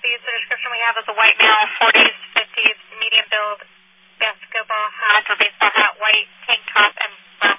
The description we have is a white male, 40s,